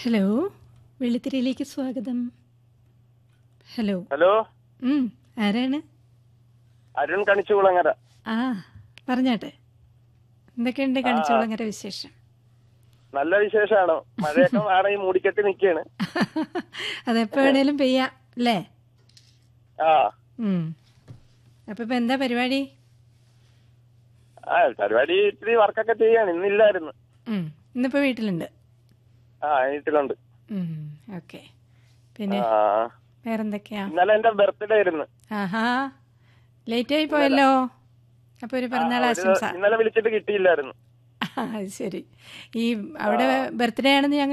Hello, വെള്ളിത്തിരയിലേക്ക് സ്വാഗതം. Hello. Hello, ആരാണ്? അരുൺ കണിച്ചുകുളങ്ങര. ആ, പറഞ്ഞാട്ടെ, എന്തൊക്കെയുണ്ട് കണിച്ചുകുളങ്ങര വിശേഷം? നല്ല വിശേഷമാണോ? മഴയൊക്കെ മാറി മൂടിക്കെട്ടി നിൽക്കുകയാണ്. അതെപ്പോ വേണേലും പെയ്യാം അല്ലേ? ആ അപ്പൊ ഇപ്പൊ എന്താ പരിപാടി? പരിപാടി ഇത്തിരി വർക്കൊക്കെ ചെയ്യാണ്. ഇന്നില്ലായിരുന്നു. ഇന്നിപ്പോ വീട്ടിലുണ്ട്. വീട്ടിലുണ്ട്. ഓക്കെ. പിന്നെ വേറെന്തൊക്കെയാ? ഇന്നലെ എന്റെ ബർത്ത്ഡേ ആയിരുന്നു. ആഹാ, ലേറ്റ് ആയി പോയല്ലോ. അപ്പൊ ഒരു പിറന്നാൾ ആശംസ. ഇന്നലെ വിളിച്ചിട്ട് കിട്ടിയില്ലായിരുന്നു. ശരി. ഈ അവിടെ ബർത്ത്ഡേ ആണെന്ന്